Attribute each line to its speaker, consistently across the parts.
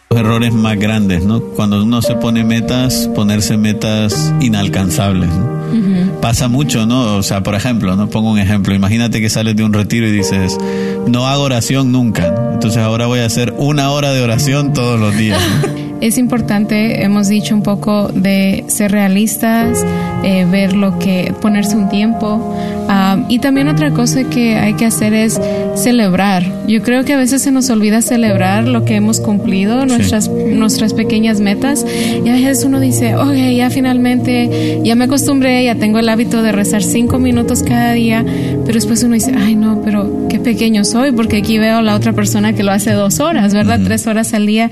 Speaker 1: Los errores más grandes, ¿no? Cuando uno se pone metas, ponerse metas inalcanzables, ¿no? Pasa mucho, ¿no? O sea, por ejemplo, ¿no? Pongo un ejemplo. Imagínate que sales de un retiro y dices, no hago oración nunca, ¿no? Entonces ahora voy a hacer 1 hora de oración todos los días, ¿no?
Speaker 2: Es importante, hemos dicho un poco de ser realistas, ver ponerse un tiempo. Y también otra cosa que hay que hacer es celebrar. Yo creo que a veces se nos olvida celebrar lo que hemos cumplido, nuestras pequeñas metas. Y a veces uno dice, oye, ya finalmente, ya me acostumbré, ya tengo el hábito de rezar 5 minutos cada día. Pero después uno dice, ay no, pero qué pequeño soy, porque aquí veo a la otra persona que lo hace 2 horas, ¿verdad? 3 horas al día.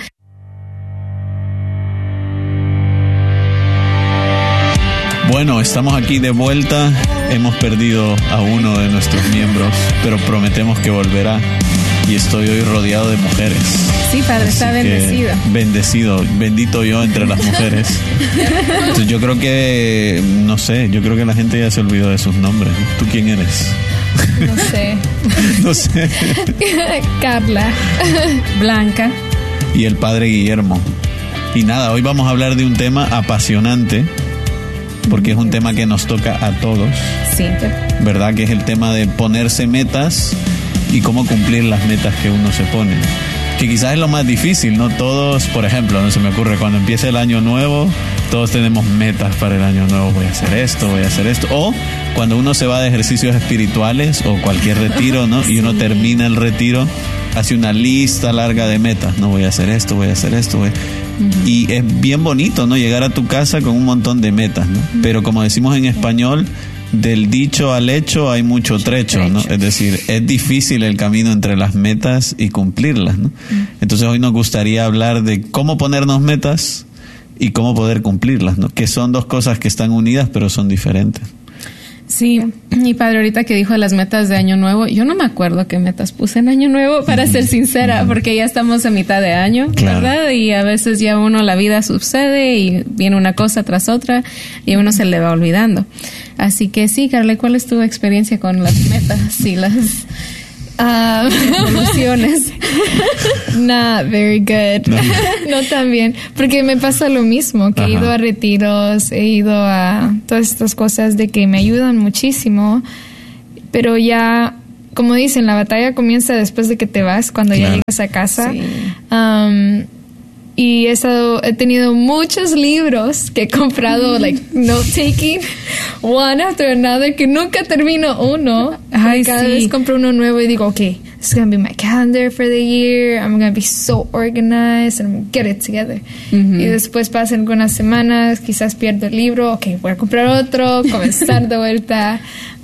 Speaker 1: Bueno, estamos aquí de vuelta. Hemos perdido a uno de nuestros miembros, pero prometemos que volverá. Y estoy hoy rodeado de mujeres.
Speaker 2: Sí, Padre, está bendecido.
Speaker 1: Bendecido, bendito yo entre las mujeres. Entonces yo creo que, no sé, yo creo que la gente ya se olvidó de sus nombres. ¿Tú quién eres?
Speaker 2: No sé.
Speaker 1: No sé.
Speaker 2: Carla. Blanca.
Speaker 1: Y el Padre Guillermo. Y nada, hoy vamos a hablar de un tema apasionante, porque es un tema que nos toca a todos.
Speaker 2: Sí.
Speaker 1: ¿Verdad? Que es el tema de ponerse metas y cómo cumplir las metas que uno se pone. Que quizás es lo más difícil, ¿no? Todos, por ejemplo, no se me ocurre, cuando empieza el año nuevo, todos tenemos metas para el año nuevo. Voy a hacer esto, voy a hacer esto. O cuando uno se va de ejercicios espirituales o cualquier retiro, ¿no? Y uno termina el retiro, hace una lista larga de metas. No, voy a hacer esto, voy a hacer esto, Y es bien bonito, ¿no? Llegar a tu casa con un montón de metas, ¿no? Pero como decimos en español, del dicho al hecho hay mucho trecho, ¿no? Es decir, es difícil el camino entre las metas y cumplirlas, ¿no? Entonces hoy nos gustaría hablar de cómo ponernos metas y cómo poder cumplirlas, ¿no? Que son 2 cosas que están unidas pero son diferentes.
Speaker 2: Sí, y Padre, ahorita que dijo de las metas de Año Nuevo, yo no me acuerdo qué metas puse en Año Nuevo, para ser sincera, porque ya estamos a mitad de año, claro, ¿verdad? Y a veces ya la vida sucede y viene una cosa tras otra y a uno se le va olvidando. Así que sí, Carla, ¿cuál es tu experiencia con las metas y las evoluciones?
Speaker 3: Not very good. No tan bien, porque me pasa lo mismo, que he ido a retiros, he ido a todas estas cosas de que me ayudan muchísimo, pero ya, como dicen, la batalla comienza después de que te vas, cuando ya llegas a casa. Sí. Y he tenido muchos libros que he comprado, like note-taking, one after another, que nunca termino uno. Cada vez compro uno nuevo y digo, okay, this is going to be my calendar for the year. I'm going to be so organized and I'm going to get it together. Y después pasan algunas semanas, quizás pierdo el libro, okay, voy a comprar otro, comenzar de vuelta.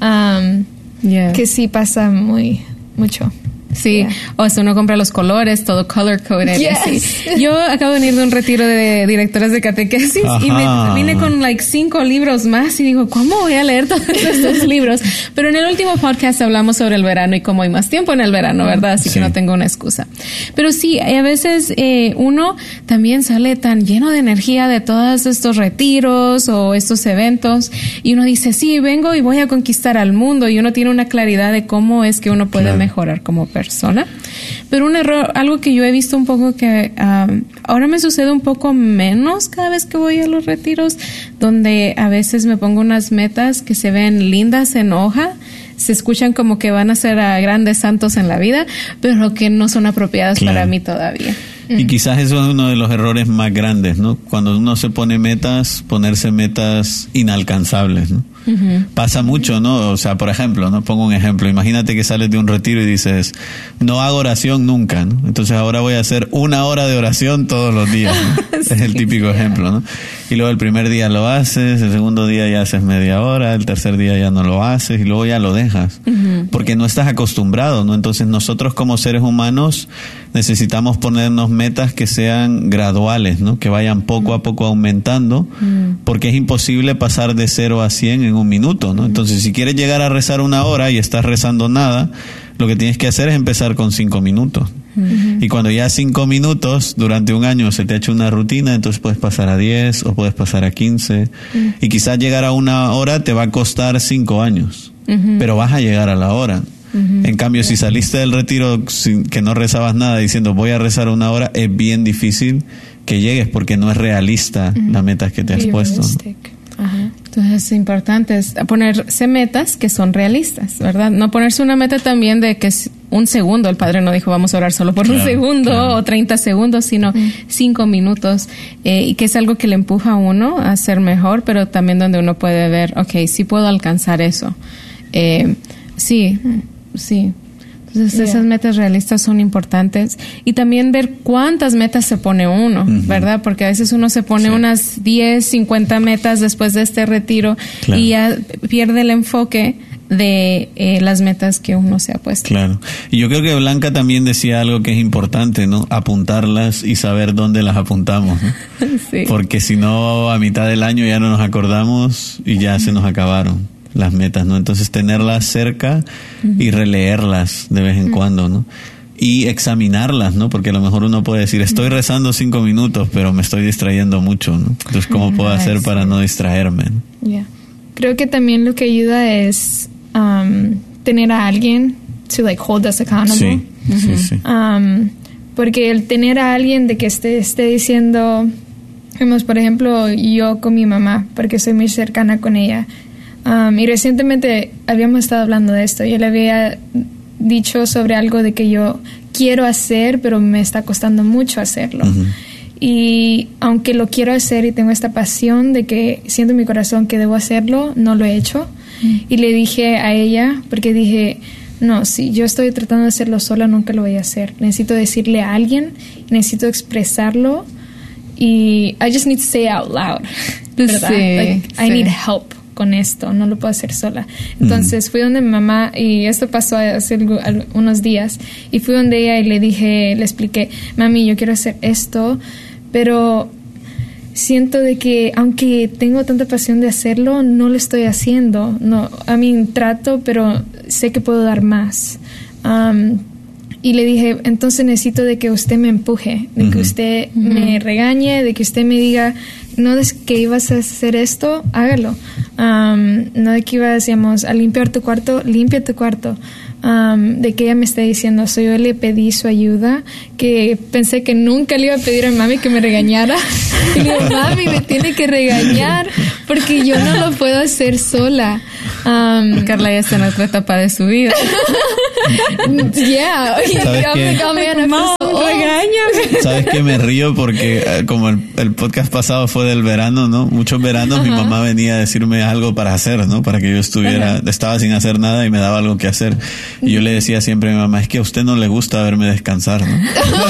Speaker 3: Que sí pasa mucho.
Speaker 2: Sí, o sea, uno compra los colores, todo color coded.
Speaker 3: Yes.
Speaker 2: Sí. Yo acabo de venir de un retiro de directoras de catequesis y me vine con 5 libros más y digo, ¿cómo voy a leer todos estos libros? Pero en el último podcast hablamos sobre el verano y cómo hay más tiempo en el verano, ¿verdad? Así que no tengo una excusa. Pero sí, a veces uno también sale tan lleno de energía de todos estos retiros o estos eventos y uno dice, sí, vengo y voy a conquistar al mundo, y uno tiene una claridad de cómo es que uno puede mejorar como persona. Pero un error, algo que yo he visto un poco que ahora me sucede un poco menos cada vez que voy a los retiros, donde a veces me pongo unas metas que se ven lindas en hoja, se escuchan como que van a ser a grandes santos en la vida, pero que no son apropiadas para mí todavía.
Speaker 1: Y quizás eso es uno de los errores más grandes, ¿no? Cuando uno se pone metas, ponerse metas inalcanzables, ¿no? Pasa mucho, ¿no? O sea, por ejemplo, ¿no? Pongo un ejemplo. Imagínate que sales de un retiro y dices, no hago oración nunca, ¿no? Entonces ahora voy a hacer 1 hora de oración todos los días, ¿no? Es el típico ejemplo, ¿no? Y luego el primer día lo haces, el segundo día ya haces media hora, el tercer día ya no lo haces y luego ya lo dejas. Porque no estás acostumbrado, ¿no? Entonces nosotros como seres humanos necesitamos ponernos metas que sean graduales, ¿no? Que vayan poco a poco aumentando, porque es imposible pasar de 0 a 100 en un minuto, ¿no? Entonces, si quieres llegar a rezar 1 hora y estás rezando nada, lo que tienes que hacer es empezar con 5 minutos. Y cuando ya 5 minutos durante un año se te ha hecho una rutina, entonces puedes pasar a 10 o puedes pasar a 15. Y quizás llegar a 1 hora te va a costar 5 años, pero vas a llegar a la hora. En cambio, si saliste del retiro sin que no rezabas nada diciendo voy a rezar 1 hora, es bien difícil que llegues porque no es realista la meta que te has puesto.
Speaker 2: Ajá. Entonces es importante ponerse metas que son realistas, ¿verdad? No ponerse una meta también de que es 1 segundo. El Padre no dijo vamos a orar solo por 1 segundo o 30 segundos, sino 5 minutos. Y que es algo que le empuja a uno a ser mejor, pero también donde uno puede ver, okay, sí puedo alcanzar eso. Sí. Entonces esas metas realistas son importantes. Y también ver cuántas metas se pone uno, ¿verdad? Porque a veces uno se pone unas 10, 50 metas después de este retiro y ya pierde el enfoque de las metas que uno se ha puesto.
Speaker 1: Claro. Y yo creo que Blanca también decía algo que es importante, ¿no? Apuntarlas y saber dónde las apuntamos, ¿no? Sí. Porque si no, a mitad del año ya no nos acordamos y ya se nos acabaron las metas, ¿no? Entonces tenerlas cerca y releerlas de vez en cuando, ¿no? Y examinarlas, ¿no? Porque a lo mejor uno puede decir, estoy rezando 5 minutos, pero me estoy distrayendo mucho, ¿no? Entonces, ¿cómo puedo hacer para no distraerme, ¿no?
Speaker 3: Creo que también lo que ayuda es tener a alguien to like hold us accountable.
Speaker 1: Sí.
Speaker 3: Porque el tener a alguien de que esté diciendo, por ejemplo, yo con mi mamá, porque soy muy cercana con ella. Y recientemente habíamos estado hablando de esto. Yo le había dicho sobre algo de que yo quiero hacer, pero me está costando mucho hacerlo. Y aunque lo quiero hacer y tengo esta pasión de que siento en mi corazón que debo hacerlo, no lo he hecho. Y le dije a ella, porque dije, no, si yo estoy tratando de hacerlo sola, nunca lo voy a hacer. Necesito decirle a alguien, necesito expresarlo. Y I just need to say it out loud, ¿verdad? I need help con esto, no lo puedo hacer sola. Entonces fui donde mi mamá, y esto pasó hace unos días, y fui donde ella y le expliqué, mami, yo quiero hacer esto, pero siento de que aunque tengo tanta pasión de hacerlo, no lo estoy haciendo. No, trato, pero sé que puedo dar más. Y le dije, entonces necesito de que usted me empuje, de que usted me regañe, de que usted me diga, no de que ibas a hacer esto, hágalo. No de que ibas, digamos, a limpiar tu cuarto, limpia tu cuarto. De que ella me está diciendo, yo le pedí su ayuda, que pensé que nunca le iba a pedir a mami que me regañara. Y le digo, mami, me tiene que regañar porque yo no lo puedo hacer sola.
Speaker 2: Carla ya está en otra etapa de su vida.
Speaker 1: ¿Sabes qué? Me río porque como el podcast pasado fue del verano, ¿no? Muchos veranos mi mamá venía a decirme algo para hacer, ¿no? Para que yo estaba sin hacer nada y me daba algo que hacer. Y yo le decía siempre a mi mamá, es que a usted no le gusta verme descansar, ¿no?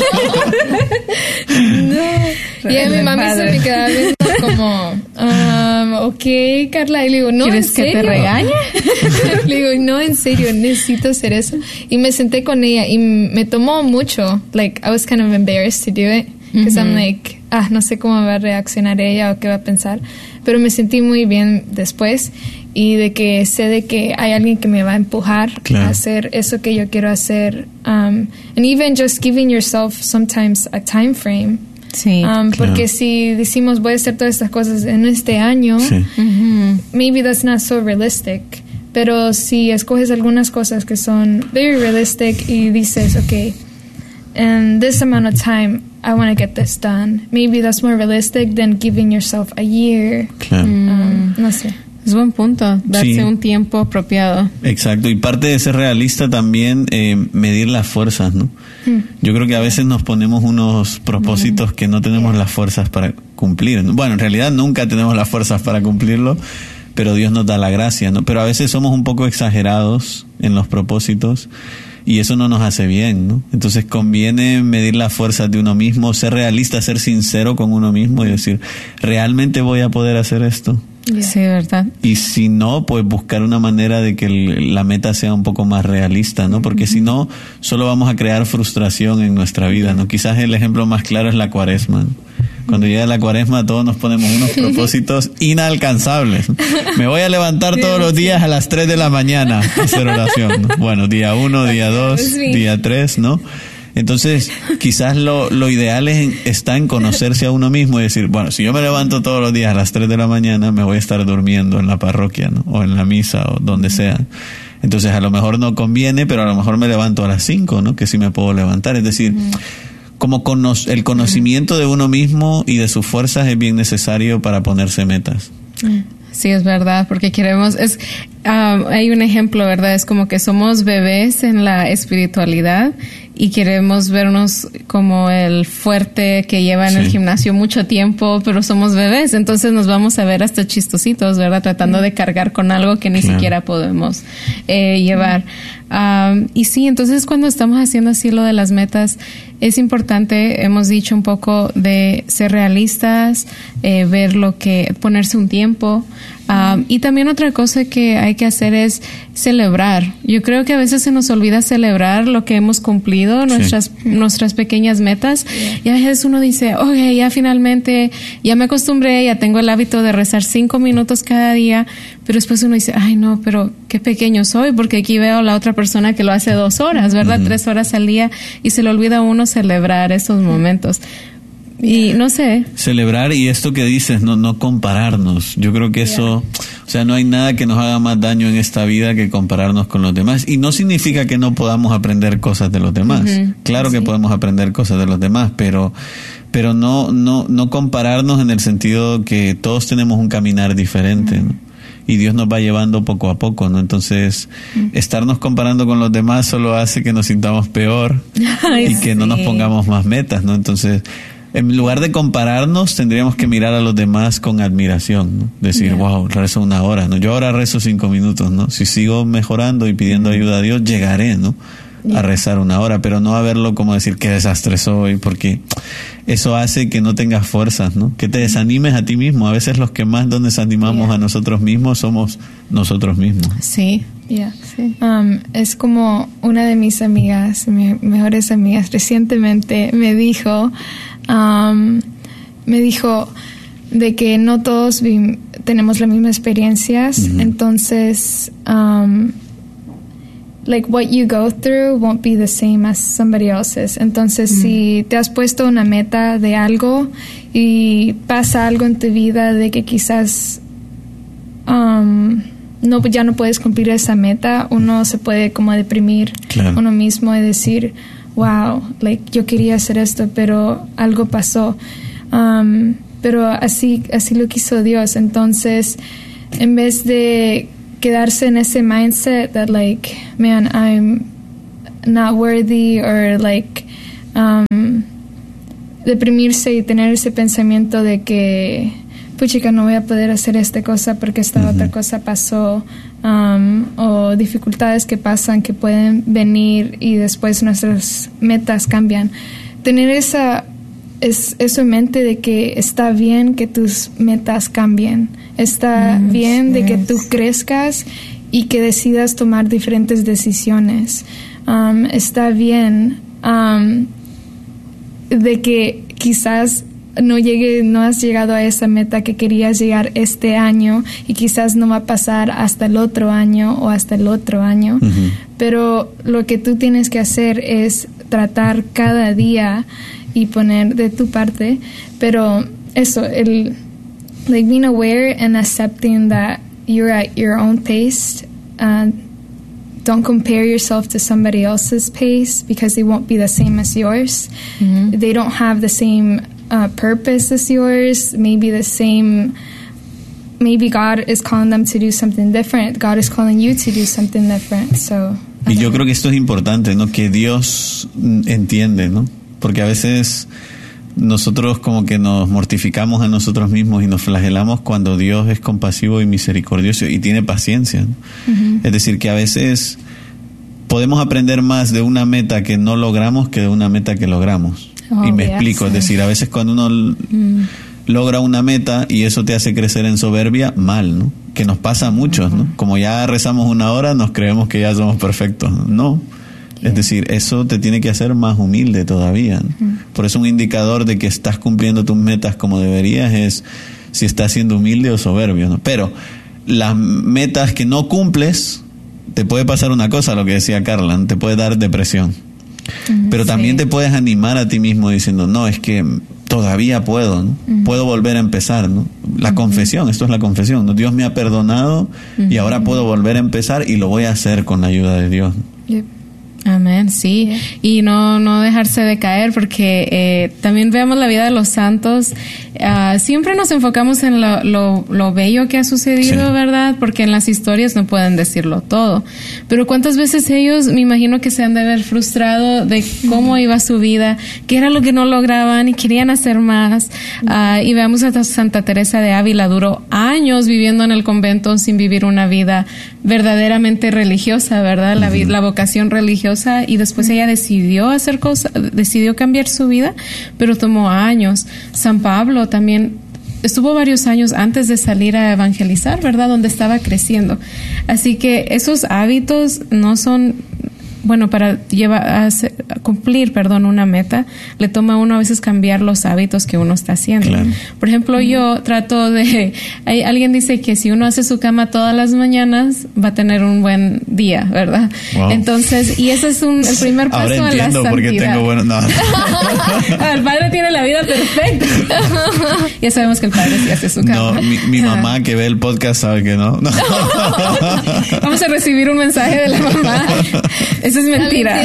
Speaker 3: Y a mi mamá se me quedaba viendo como, ok, Carla. Y le digo, no,
Speaker 2: ¿quieres que te regañe?
Speaker 3: Le digo, no, en serio, necesito hacer eso. Y me senté con ella y me tomó mucho. Like, I was kind of embarrassed to do it. Because I'm like, no sé cómo va a reaccionar ella o qué va a pensar. Pero me sentí muy bien después. Y de que sé de que hay alguien que me va a empujar a hacer eso que yo quiero hacer. And even just giving yourself sometimes a time frame.
Speaker 2: Sí,
Speaker 3: porque si decimos voy a hacer todas estas cosas en este año, maybe that's not so realistic. Pero si escoges algunas cosas que son very realistic y dices, okay, in this amount of time I want to get this done, maybe that's more realistic than giving yourself a year. No sé.
Speaker 2: Es buen punto, darse un tiempo apropiado.
Speaker 1: Exacto, y parte de ser realista también, medir las fuerzas, ¿no? Yo creo que a veces nos ponemos unos propósitos que no tenemos las fuerzas para cumplir, ¿no? Bueno, en realidad nunca tenemos las fuerzas para cumplirlo, pero Dios nos da la gracia, ¿no? Pero a veces somos un poco exagerados en los propósitos y eso no nos hace bien, ¿no? Entonces conviene medir las fuerzas de uno mismo, ser realista, ser sincero con uno mismo y decir, ¿realmente voy a poder hacer esto?
Speaker 2: Sí, verdad.
Speaker 1: Y si no, pues buscar una manera de que la meta sea un poco más realista, ¿no? Porque si no, solo vamos a crear frustración en nuestra vida, ¿no? Quizás el ejemplo más claro es la Cuaresma, ¿no? Cuando llega la Cuaresma todos nos ponemos unos propósitos inalcanzables. Me voy a levantar todos los días a las 3 de la mañana a hacer oración, ¿no? Bueno, día 1, día 2, día 3, ¿no? Entonces, quizás lo ideal está en conocerse a uno mismo y decir, bueno, si yo me levanto todos los días a las 3 de la mañana, me voy a estar durmiendo en la parroquia, ¿no? O en la misa o donde sea. Entonces a lo mejor no conviene, pero a lo mejor me levanto a las 5, ¿no? Que sí me puedo levantar. Es decir, como el conocimiento de uno mismo y de sus fuerzas es bien necesario para ponerse metas.
Speaker 2: Sí, es verdad, porque queremos, hay un ejemplo, ¿verdad? Es como que somos bebés en la espiritualidad y queremos vernos como el fuerte que lleva en el gimnasio mucho tiempo, pero somos bebés, entonces nos vamos a ver hasta chistositos, ¿verdad? Tratando de cargar con algo que ni siquiera podemos llevar. Y sí, entonces cuando estamos haciendo así lo de las metas, es importante, hemos dicho un poco de ser realistas, ver ponerse un tiempo. Y también otra cosa que hay que hacer es celebrar. Yo creo que a veces se nos olvida celebrar lo que hemos cumplido, nuestras pequeñas metas. Y a veces uno dice, okay, ya finalmente, ya me acostumbré, ya tengo el hábito de rezar 5 minutos cada día. Pero después uno dice, ay no, pero qué pequeño soy, porque aquí veo a la otra persona que lo hace 2 horas, ¿verdad? 3 horas al día, y se le olvida a uno celebrar esos momentos. Y no sé.
Speaker 1: Celebrar, y esto que dices, no compararnos. Yo creo que eso, o sea, no hay nada que nos haga más daño en esta vida que compararnos con los demás. Y no significa que no podamos aprender cosas de los demás. Claro que podemos aprender cosas de los demás, pero no compararnos en el sentido que todos tenemos un caminar diferente, ¿no? Y Dios nos va llevando poco a poco, ¿no? Entonces, estarnos comparando con los demás solo hace que nos sintamos peor y que no nos pongamos más metas, ¿no? Entonces, en lugar de compararnos, tendríamos que mirar a los demás con admiración, ¿no? Decir, wow, rezo 1 hora, ¿no? Yo ahora rezo 5 minutos, ¿no? Si sigo mejorando y pidiendo ayuda a Dios, llegaré, ¿no? A rezar 1 hora, pero no a verlo como decir qué desastre soy, porque eso hace que no tengas fuerzas, ¿no? Que te desanimes a ti mismo. A veces los que más nos desanimamos a nosotros mismos somos nosotros mismos.
Speaker 2: Sí.
Speaker 3: Sí. Es como una de mis amigas, mis mejores amigas, recientemente me dijo de que no todos tenemos las mismas experiencias, entonces like what you go through won't be the same as somebody else's. Entonces, si te has puesto una meta de algo y pasa algo en tu vida de que quizás ya no puedes cumplir esa meta, uno se puede como deprimir uno mismo y decir, wow, like yo quería hacer esto, pero algo pasó. Pero así lo quiso Dios. Entonces, en vez de quedarse en ese mindset that like, man, I'm not worthy, or like deprimirse y tener ese pensamiento de que puchica, no voy a poder hacer esta cosa porque esta otra cosa pasó, o dificultades que pasan que pueden venir y después nuestras metas cambian. Tener eso en mente de que está bien que tus metas cambien, está bien de que tú crezcas y que decidas tomar diferentes decisiones, está bien de que quizás no has llegado a esa meta que querías llegar este año y quizás no va a pasar hasta el otro año o hasta el otro año, pero lo que tú tienes que hacer es tratar cada día y poner de tu parte. Pero eso, like being aware and accepting that you're at your own pace. Don't compare yourself to somebody else's pace because they won't be the same as yours. They don't have the same purpose as yours. Maybe God is calling them to do something different. God is calling you to do something different. So,
Speaker 1: y yo creo que esto es importante, ¿no? Que Dios entiende, ¿no? Porque a veces nosotros como que nos mortificamos a nosotros mismos y nos flagelamos cuando Dios es compasivo y misericordioso y tiene paciencia, ¿no? Es decir, que a veces podemos aprender más de una meta que no logramos que de una meta que logramos. Y me explico, es decir, a veces cuando uno logra una meta y eso te hace crecer en soberbia, mal, ¿no? Que nos pasa a muchos, ¿no? Como ya rezamos 1 hora, nos creemos que ya somos perfectos, ¿no? Es decir, eso te tiene que hacer más humilde todavía, ¿no? Por eso un indicador de que estás cumpliendo tus metas como deberías es si estás siendo humilde o soberbio, ¿no? Pero las metas que no cumples, te puede pasar una cosa, lo que decía Carla, ¿no? Te puede dar depresión. Pero también te puedes animar a ti mismo diciendo, no, es que todavía puedo, ¿no? Puedo volver a empezar, ¿no? La confesión, esto es la confesión, ¿no? Dios me ha perdonado y ahora puedo volver a empezar y lo voy a hacer con la ayuda de Dios.
Speaker 3: Yep.
Speaker 2: Amén, sí. Y no dejarse de caer, porque también veamos la vida de los santos. Siempre nos enfocamos en lo bello que ha sucedido, sí, ¿verdad? Porque en las historias no pueden decirlo todo. Pero cuántas veces ellos, me imagino que se han de haber frustrado de cómo iba su vida, qué era lo que no lograban y querían hacer más. Y veamos a Santa Teresa de Ávila, duró años viviendo en el convento sin vivir una vida verdaderamente religiosa, ¿verdad? La vocación religiosa. Y después ella decidió hacer cosas, decidió cambiar su vida, pero tomó años. San Pablo también estuvo varios años antes de salir a evangelizar, ¿verdad? Donde estaba creciendo. Así que esos hábitos no son, bueno, para cumplir una meta, le toma a uno a veces cambiar los hábitos que uno está haciendo. Claro. Por ejemplo, yo trato alguien dice que si uno hace su cama todas las mañanas, va a tener un buen día, ¿verdad? Wow. Entonces, y ese es el primer paso a la santidad. Porque tengo no. El padre tiene la vida perfecta. Ya sabemos que el padre sí hace su cama.
Speaker 1: No, mi mamá que ve el podcast sabe que no.
Speaker 2: Vamos a recibir un mensaje de la mamá. Eso es mentira.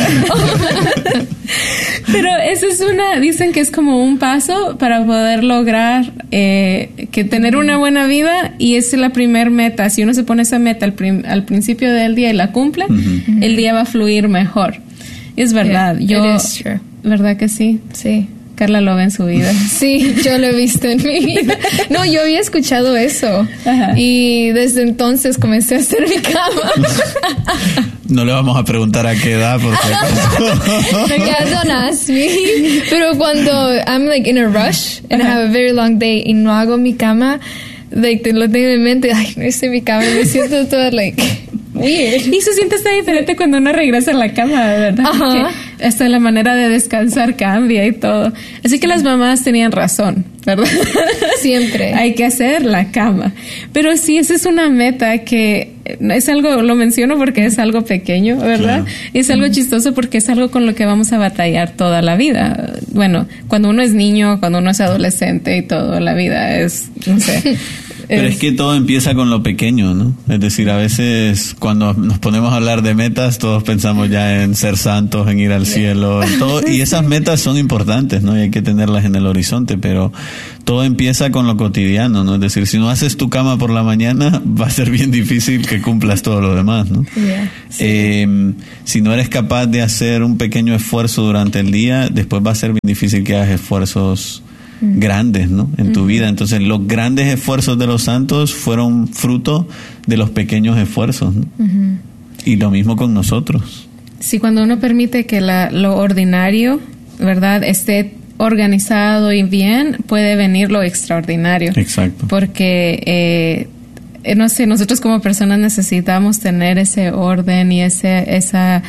Speaker 2: Pero eso es dicen que es como un paso para poder lograr que tener una buena vida, y es la primer meta. Si uno se pone esa meta al principio del día y la cumple, el día va a fluir mejor. Es verdad. ¿Verdad que sí?
Speaker 3: Sí.
Speaker 2: Carla lo ve en su vida.
Speaker 3: Sí, yo lo he visto en mi vida. No, yo había escuchado eso. Ajá. Y desde entonces comencé a hacer mi cama.
Speaker 1: No le vamos a preguntar a qué edad, porque...
Speaker 3: Don't ask me. Pero cuando I'm like in a rush and I have a very long day y no hago mi cama, like lo tengo en mente, ay, no hice mi cama, me siento toda like weird.
Speaker 2: Y se siente tan diferente cuando uno regresa a la cama, ¿verdad? Ajá. Hasta la manera de descansar cambia y todo. Así que las mamás tenían razón, ¿verdad?
Speaker 3: Siempre.
Speaker 2: Hay que hacer la cama. Pero sí, esa es una meta que es algo, lo menciono porque es algo pequeño, ¿verdad? Claro. Es algo chistoso porque es algo con lo que vamos a batallar toda la vida. Bueno, cuando uno es niño, cuando uno es adolescente y todo, la vida es, no sé...
Speaker 1: Pero es que todo empieza con lo pequeño, ¿no? Es decir, a veces cuando nos ponemos a hablar de metas, todos pensamos ya en ser santos, en ir al cielo, todo, y esas metas son importantes, ¿no? Y hay que tenerlas en el horizonte, pero todo empieza con lo cotidiano, ¿no? Es decir, si no haces tu cama por la mañana, va a ser bien difícil que cumplas todo lo demás, ¿no? Yeah, sí. Si no eres capaz de hacer un pequeño esfuerzo durante el día, después va a ser bien difícil que hagas esfuerzos grandes, ¿no? En tu vida. Entonces, los grandes esfuerzos de los santos fueron fruto de los pequeños esfuerzos, ¿no? Y lo mismo con nosotros.
Speaker 2: Sí, cuando uno permite que lo ordinario, ¿verdad?, esté organizado y bien, puede venir lo extraordinario.
Speaker 1: Exacto.
Speaker 2: Porque no sé, nosotros como personas necesitamos tener ese orden y esa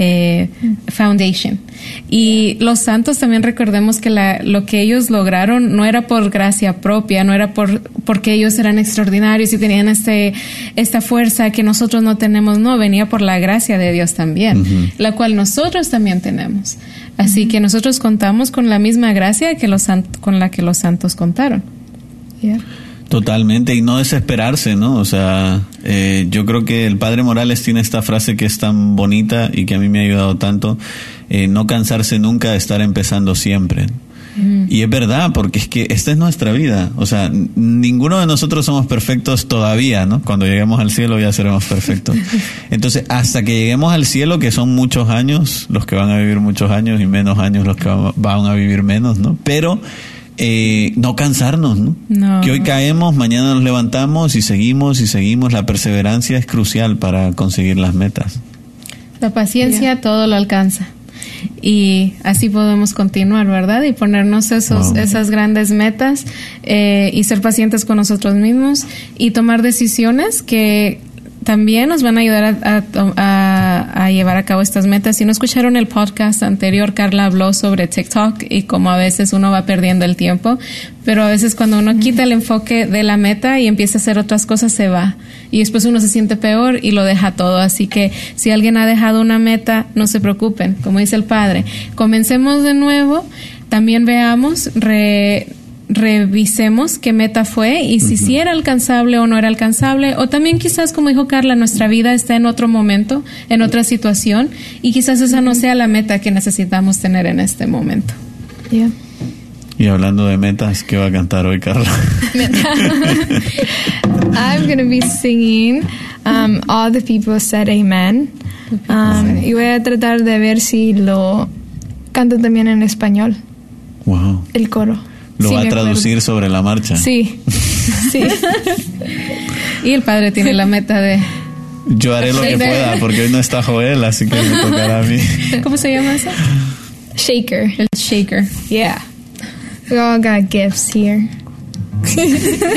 Speaker 2: foundation. Y los santos también recordemos que lo que ellos lograron no era por gracia propia, no era porque ellos eran extraordinarios y tenían esta fuerza que nosotros no tenemos, no, venía por la gracia de Dios también, la cual nosotros también tenemos. Así que nosotros contamos con la misma gracia con la que los santos contaron.
Speaker 3: Yeah.
Speaker 1: Totalmente, y no desesperarse, ¿no? O sea, yo creo que el Padre Morales tiene esta frase que es tan bonita y que a mí me ha ayudado tanto, no cansarse nunca de estar empezando siempre. Y es verdad, porque es que esta es nuestra vida. O sea, ninguno de nosotros somos perfectos todavía, ¿no? Cuando lleguemos al cielo ya seremos perfectos. Entonces, hasta que lleguemos al cielo, que son muchos años, los que van a vivir muchos años, y menos años los que van a vivir menos, ¿no? Pero no cansarnos, ¿no?
Speaker 2: No.
Speaker 1: Que hoy caemos, mañana nos levantamos y seguimos y seguimos. La perseverancia es crucial para conseguir las metas.
Speaker 2: La paciencia todo lo alcanza. Y así podemos continuar, ¿verdad? Y ponernos esas grandes metas y ser pacientes con nosotros mismos y tomar decisiones que también nos van a ayudar a llevar a cabo estas metas. Si no escucharon el podcast anterior, Carla habló sobre TikTok y cómo a veces uno va perdiendo el tiempo, pero a veces cuando uno quita el enfoque de la meta y empieza a hacer otras cosas, se va. Y después uno se siente peor y lo deja todo. Así que si alguien ha dejado una meta, no se preocupen. Como dice el Padre, comencemos de nuevo. también veamos, revisemos qué meta fue y si sí era alcanzable o no era alcanzable, o también quizás, como dijo Carla, nuestra vida está en otro momento, en otra situación, y quizás esa no sea la meta que necesitamos tener en este momento.
Speaker 3: Yeah.
Speaker 1: Y hablando de metas, ¿qué va a cantar hoy, Carla?
Speaker 3: I'm going to be singing All the People Said Amen. Y voy a tratar de ver si lo canto también en español.
Speaker 1: Wow.
Speaker 3: El coro.
Speaker 1: ¿Lo va a traducir sobre la marcha?
Speaker 3: Sí. Sí.
Speaker 2: Y el padre tiene la meta de...
Speaker 1: Yo haré lo que pueda, porque hoy no está Joel, así que me tocará a mí.
Speaker 2: ¿Cómo se llama eso?
Speaker 3: Shaker.
Speaker 2: El shaker.
Speaker 3: Yeah. We all got gifts here.